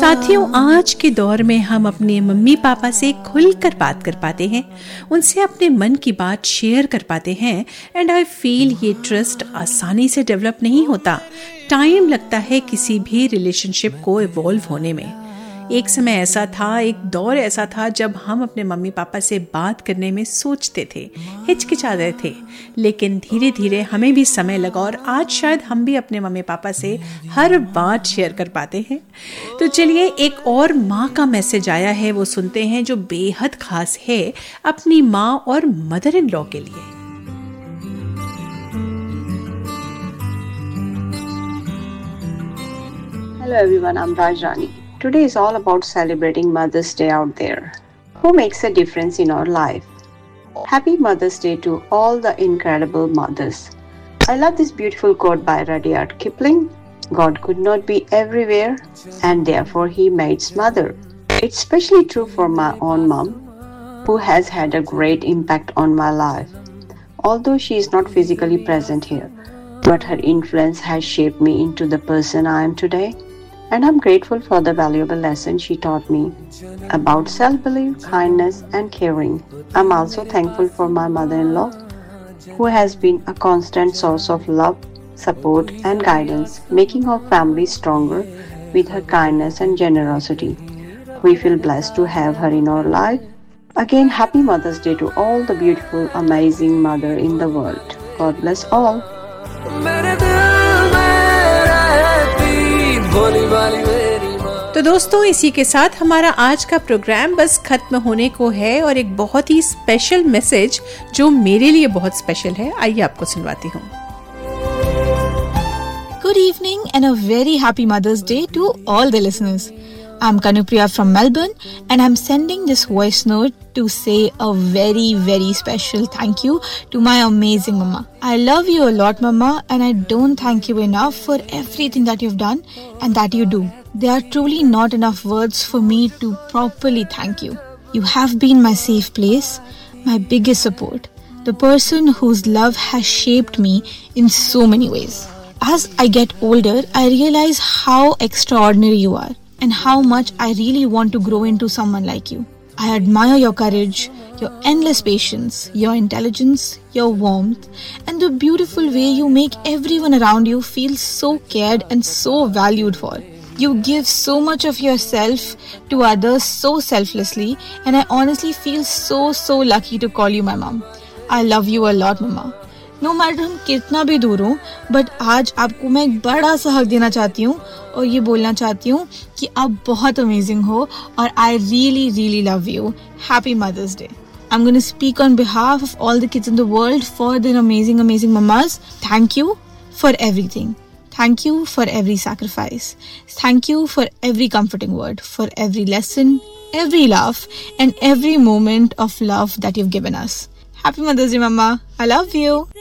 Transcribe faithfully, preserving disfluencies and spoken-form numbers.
साथियों, आज के दौर में हम अपने मम्मी पापा से खुलकर बात कर पाते हैं, उनसे अपने मन की बात शेयर कर पाते हैं एंड आई फील ये ट्रस्ट आसानी से डेवलप नहीं होता। टाइम लगता है किसी भी रिलेशनशिप को इवॉल्व होने में। एक समय ऐसा था, एक दौर ऐसा था जब हम अपने मम्मी पापा से बात करने में सोचते थे, हिचकिचाते थे, लेकिन धीरे धीरे हमें भी समय लगा और आज शायद हम भी अपने मम्मी पापा से हर बात शेयर कर पाते हैं। तो चलिए, एक और माँ का मैसेज आया है, वो सुनते हैं, जो बेहद खास है अपनी माँ और मदर इन लॉ के लिए। Hello everyone, I'm Rajrani. Today is all about celebrating Mother's Day out there. Who makes a difference in our life? Happy Mother's Day to all the incredible mothers. I love this beautiful quote by Rudyard Kipling. God could not be everywhere and therefore he made mother. It's especially true for my own mom, who has had a great impact on my life. Although she is not physically present here, but her influence has shaped me into the person I am today. And I'm grateful for the valuable lessons she taught me about self-belief, kindness, and caring. I'm also thankful for my mother-in-law, who has been a constant source of love, support, and guidance, making our family stronger with her kindness and generosity. We feel blessed to have her in our life. Again, happy Mother's Day to all the beautiful, amazing mother in the world. God bless all. तो दोस्तों, इसी के साथ हमारा आज का programme बस खत्म होने को है और एक बहुत ही स्पेशल मैसेज जो मेरे लिए बहुत स्पेशल है, आइए आपको सुनवाती हूँ। Good evening and a very happy Mother's Day to all the listeners. I'm Kanupriya from Melbourne and I'm sending this voice note to say a very very special thank you to my amazing mama. I love you a lot, mama, and I don't thank you enough for everything that you've done and that you do. There are truly not enough words for me to properly thank you. You have been my safe place, my biggest support, the person whose love has shaped me in so many ways. As I get older, I realize how extraordinary you are and how much I really want to grow into someone like you. I admire your courage, your endless patience, your intelligence, your warmth, and the beautiful way you make everyone around you feel so cared and so valued for. You give so much of yourself to others so selflessly, and I honestly feel so so lucky to call you my mom. I love you a lot, mama. No matter हम कितना भी दूर हों, but आज आपको मैं एक बड़ा सा हक देना चाहती हूँ और ये बोलना चाहती हूँ कि आप बहुत अमेजिंग हो और I really really love you. Happy mother's day. I'm going to speak on behalf of all the kids in the world for their amazing, amazing mamas. Thank you for everything. Thank you for every sacrifice. Thank you for every comforting word, for every lesson, every laugh, and every moment of love that you've given us. Happy Mother's Day, Mama. I love you.